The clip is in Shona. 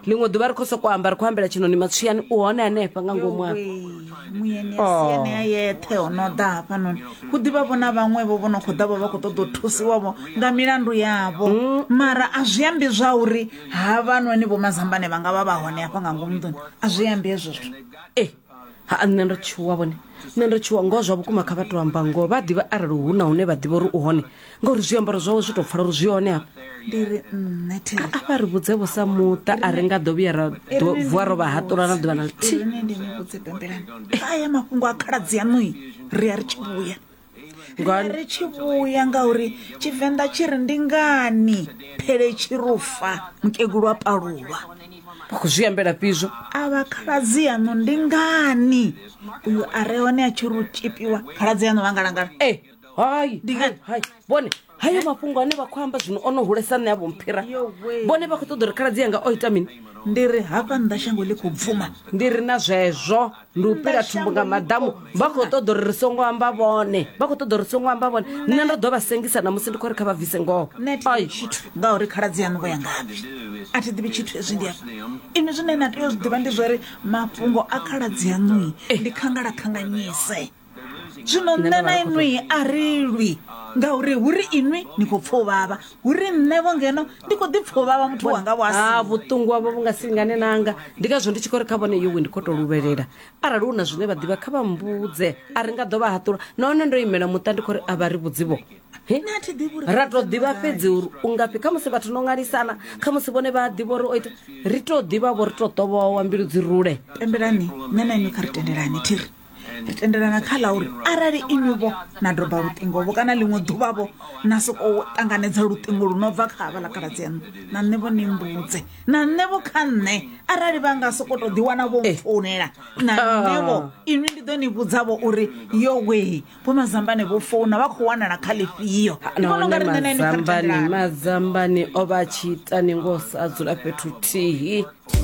liṅwe ḓuvha ri khou sokou amba ri khou ambela tshinoni matswiyani u hone hanefha nga ngomu hafha muyeni asiane a yeṱhe ho no ḓa hafhanoni hu ḓivha vhona vhaṅwevho vho no khou ḓa vho vha khou ṱoḓa u thusiwavho nga milandu yavho mara a zwi ambi zwa uri havhanoni vho mazambane vha nga vha vha hone hafha nga ngomu nḓuni a zwi ambi hezwo zwithu nṋe ndo tshuwa vhone nṋe ndo tshuwa ngoho zwa vhukuma kha vha tou amba ngoho vha ḓivha arali hu na hune vha ḓivha uri u hone ngauri zwiambaro zwawe zwi tou pfala uri zwi hone hafha ndi ri Theri a vha ri vhudzevho sa muṱa a ri nga ḓo vhuya ra vuwa ro vha haṱula na ḓuvha na ḽithihi nṋe ndi ni vhudze pembelani aya mafhungo a khaladzi yaṋui ri a ri tshi vhuya ri tshi vhuya ngauri Tshivenḓa tshi ri ndi ngani phele tshi rufa mukegulu a palulwa vha khou zwi ambela fhizwo a vha khaladzi yaṋu ndi ngani uyu a re hone a tshi ri u tshipiwa khaladzi yaṋu vhangalangala hayi vhone hayo mafhungo ane vha khou amba zwino o no hulesa nṋe avho mphira vhone vha khou ṱoḓa uri khaladzi yanga o ita mini ndi ri hafha nnḓa shango ḽi khou bvuma ndi ri na zwezwo ndi u pila thumbu nga madamu vha khou ṱoḓa uri ri songo amba vhone vha khou ṱoḓa uri ri songo amba vhone nṋe ndo ḓo vha sengisa na musi ndi khou ri kha vha bvise ngoho tshithu ngauri khaladzi yaṋu vho ya ngafhi a thi ḓivhi tshithu hezwi ndi afha ini zwine na tea u zwi ḓivha ndi zwa uri mafhungo a khaladzi yaṋui ndi khanganyise zwino nṋe na inwi a ri lwi ngauri hu ri inwi ni khou pfa u vhavha hu ri nṋe vho ngeno ndi khou ḓi pfa u vhavha muthu wanga vhuṱungu havho vhu nga si lingane nanga ndi ngazwo ndi tshi khou ri kha vhone iwe ndi khou tou luvhelela arali hu na zwine vha ḓivha kha vha mbudze a ri nga ḓo vha haṱula nahone ndo imela muṱa ndi khou ri a vha ri vhudzivho ra tou ḓivha fhedzi uri u nga pfhi kha musi vhathu no ṅwalisana kha musi vhone vha ḓivha uri o ita ri tou ḓivha vho ri tou ṱovhowa mbilu dzi rule pembelani nṋe na inwi kha ri tendelani Thiri ri tendelana kha ḽa uri arali inwivho na doba luṱingovho kana ḽiṅwe ḓuvhavho na sokou ṱanganedza luṱingo lu no bva kha havha ḽa khaladzi yaṋu na nṋe vho ni mbudze na nṋe vho kha nṋe arali vha nga sokou tou ḓiwana vho founela na nṋevho inwi ndi ḓo ni vhudzavho uri yo we vho mazambane vho founa vha khou wanala kha ḽifhio mazambani o vha a tshi ita ni ngo sa dzula fhethu thihi